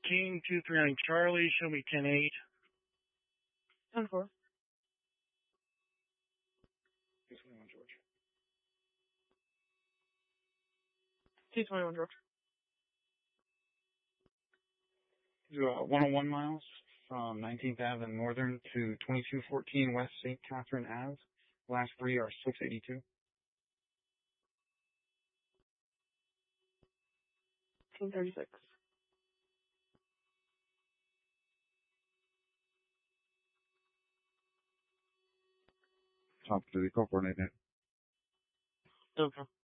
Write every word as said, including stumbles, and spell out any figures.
King two three nine Charlie, show me ten eight. ten four. two twenty-one George. two twenty-one George. Do uh, one oh one miles from nineteenth Avenue Northern to twenty-two fourteen West Saint Catherine Ave. Last three are six eighty-two. ten thirty-six. Top to the coordinate. Okay.